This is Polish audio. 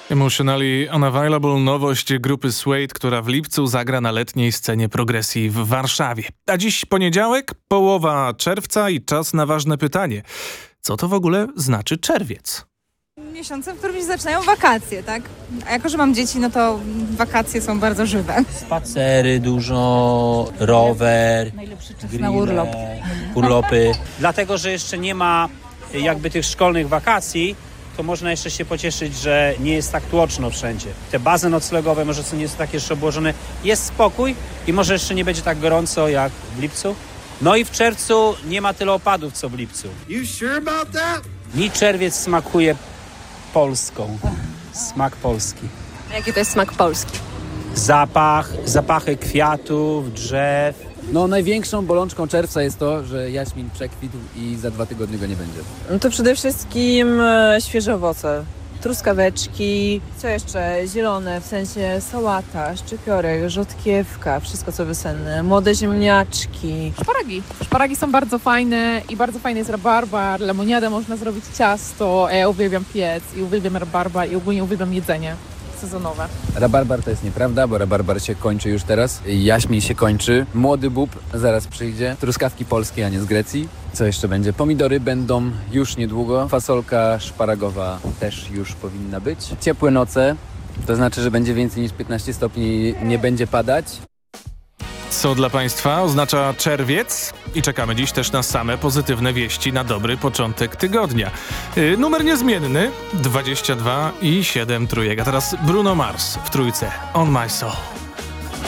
Emotionally Unavailable, nowość grupy Suede, która w lipcu zagra na letniej scenie progresji w Warszawie. A dziś poniedziałek, połowa czerwca i czas na ważne pytanie. Co to w ogóle znaczy czerwiec? Miesiącem, w którym się zaczynają wakacje, tak? A jako, że mam dzieci, no to wakacje są bardzo żywe. Spacery dużo, rower, Najlepszy czas grille, na urlop. urlopy. Dlatego, że jeszcze nie ma jakby tych szkolnych wakacji, to można jeszcze się pocieszyć, że nie jest tak tłoczno wszędzie. Te bazy noclegowe może są nie są takie jeszcze obłożone. Jest spokój i może jeszcze nie będzie tak gorąco jak w lipcu. No i w czerwcu nie ma tyle opadów co w lipcu. You sure about that? Mi czerwiec smakuje Polską. Smak polski. A jaki to jest smak polski? Zapachy kwiatów, drzew. No największą bolączką czerwca jest to, że jaśmin przekwitł i za 2 tygodnie go nie będzie. No to przede wszystkim świeże owoce, truskaweczki, co jeszcze? Zielone, w sensie sałata, szczypiorek, rzodkiewka, wszystko co wysenne, młode ziemniaczki. Szparagi są bardzo fajne i bardzo fajny jest rabarbar, lemoniadę można zrobić ciasto, ja uwielbiam piec i uwielbiam rabarbar i ogólnie uwielbiam jedzenie sezonowe. Rabarbar to jest nieprawda, bo rabarbar się kończy już teraz. Jaśmin się kończy, młody bób zaraz przyjdzie, truskawki polskie, a nie z Grecji. Co jeszcze będzie? Pomidory będą już niedługo, fasolka szparagowa też już powinna być. Ciepłe noce, to znaczy, że będzie więcej niż 15 stopni, nie będzie padać. Co dla Państwa oznacza czerwiec? I czekamy dziś też na same pozytywne wieści na dobry początek tygodnia. Numer niezmienny 22 i 7 trójek. A teraz Bruno Mars w trójce On My Soul.